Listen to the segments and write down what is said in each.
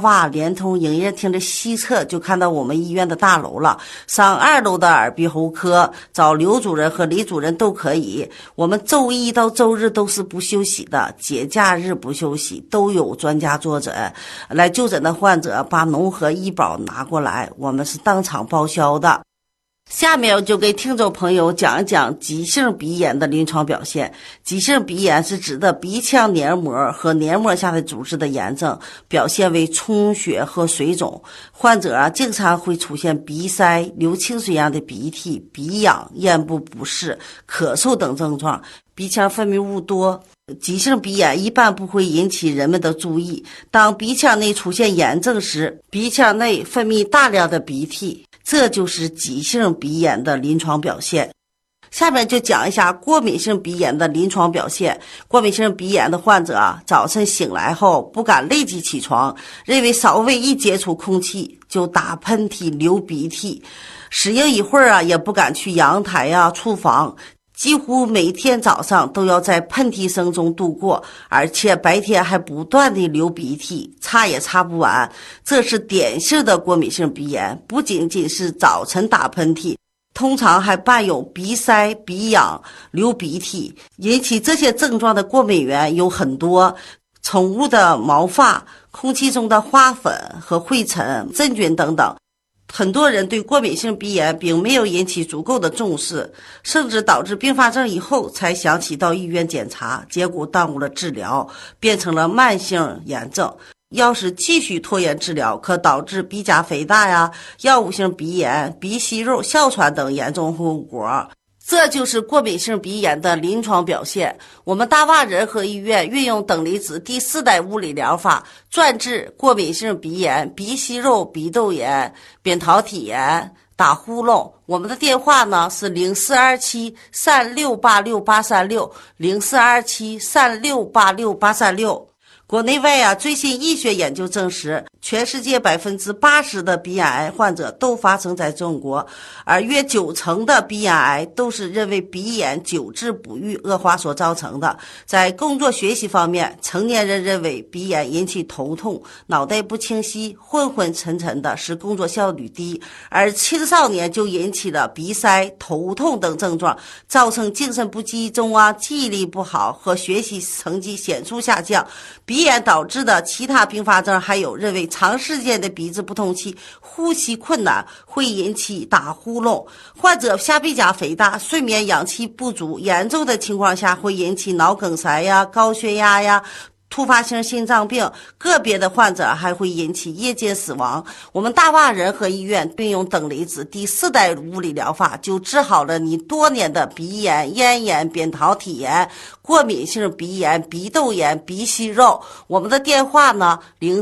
洼联通营业厅的西侧就看到我们医院的大楼了。上2楼的耳鼻喉科找刘主任和李主任都可以。我们周一到周日都是不休息的，节假日不休息，都有专家坐诊。来就诊的患者把农合医保拿过来，我们是当场报销的。下面我就给听众朋友讲一讲急性鼻炎的临床表现。急性鼻炎是指的鼻腔黏膜和黏膜下的组织的炎症，表现为充血和水肿。患者经常会出现鼻塞、流清水样的鼻涕、鼻痒、咽部不适、咳嗽等症状，鼻腔分泌物多。急性鼻炎一般不会引起人们的注意，当鼻腔内出现炎症时，鼻腔内分泌大量的鼻涕，这就是急性鼻炎的临床表现。下面就讲一下过敏性鼻炎的临床表现。过敏性鼻炎的患者早晨醒来后不敢立即起床，认为稍微一接触空气就打喷嚏、流鼻涕，适应一会儿也不敢去阳台厨房，几乎每天早上都要在喷嚏声中度过，而且白天还不断的流鼻涕，擦也擦不完。这是典型的过敏性鼻炎，不仅仅是早晨打喷嚏，通常还伴有鼻塞、鼻痒、流鼻涕。引起这些症状的过敏源有很多，宠物的毛发、空气中的花粉和灰尘、真菌等等。很多人对过敏性鼻炎并没有引起足够的重视，甚至导致并发症以后才想起到医院检查，结果耽误了治疗，变成了慢性炎症。要是继续拖延治疗，可导致鼻甲肥大药物性鼻炎、鼻息肉、哮喘等严重后果。这就是过敏性鼻炎的临床表现。我们大洼仁和医院运用等离子第4代物理疗法，专治过敏性鼻炎、鼻息肉、鼻窦炎、扁桃体炎、打呼噜。我们的电话呢是0427368686 0427368686。国内外最新医学研究证实，全世界80%的鼻咽癌患者都发生在中国，而约90%的鼻咽癌都是认为鼻炎久治不愈恶化所造成的。在工作学习方面，成年人认为鼻炎引起头痛、脑袋不清晰、昏昏沉沉的，使工作效率低，而青少年就引起了鼻塞、头痛等症状，造成精神不集中记忆力不好和学习成绩显著下降。鼻炎导致的其他并发症还有认为长时间的鼻子不通气、呼吸困难会引起打呼噜，患者下鼻甲肥大、睡眠氧气不足，严重的情况下会引起脑梗塞高血压突发性心脏病，个别的患者还会引起夜间死亡。我们大洼仁和医院运用等离子第4代物理疗法，就治好了你多年的鼻炎、咽炎、扁桃体炎、过敏性鼻炎、鼻窦炎、鼻息肉。我们的电话呢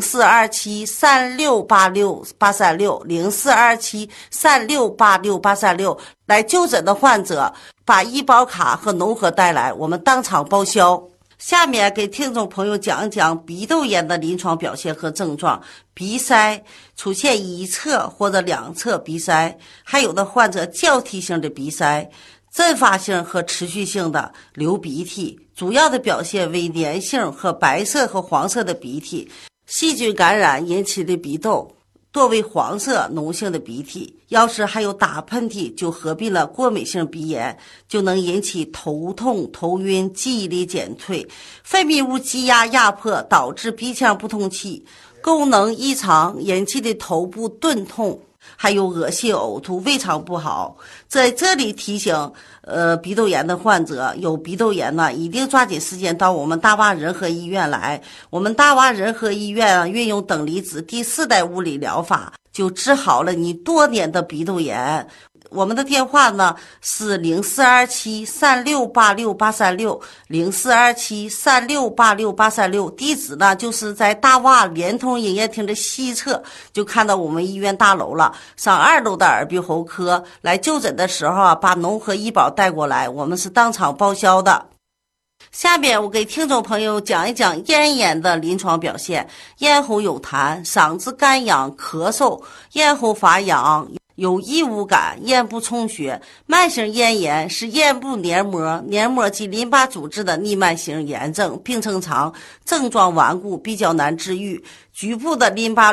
0427368686 0427368686。来就诊的患者把医保卡和农合带来，我们当场报销。下面给听众朋友讲一讲鼻窦炎的临床表现和症状。鼻塞出现一侧或者两侧鼻塞，还有的患者交替性的鼻塞，阵发性和持续性的流鼻涕，主要的表现为粘性和白色和黄色的鼻涕，细菌感染引起的鼻窦多为黄色脓性的鼻涕。要是还有打喷嚏，就合并了过敏性鼻炎，就能引起头痛、头晕、记忆力减退，分泌物积压压迫，导致鼻腔不通气，功能异常引起的头部钝痛，还有恶心呕吐，胃肠不好。在这里提醒鼻窦炎的患者，有鼻窦炎呢，一定抓紧时间到我们大洼仁和医院来。我们大洼仁和医院运用等离子第4代物理疗法，就治好了你多年的鼻窦炎。我们的电话呢是0427368686 0427368686，地址呢就是在大洼联通营业厅的西侧，就看到我们医院大楼了。上2楼的耳鼻喉科来就诊的时候把农合医保带过来，我们是当场报销的。下面我给听众朋友讲一讲咽炎的临床表现。咽喉有痰，嗓子干痒、咳嗽，咽喉发痒，有异物感，咽部充血。慢性咽炎是咽部黏膜及淋巴组织的逆慢性炎症，病程长，症状顽固，比较难治愈。局部的淋巴